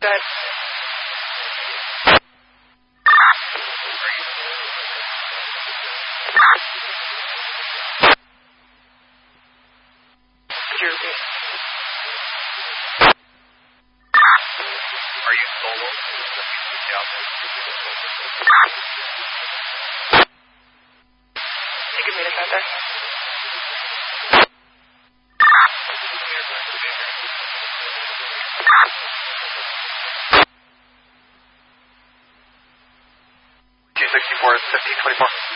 ahead. Could you repeat? Are you solo? You give me the center. Two 64 is 1524.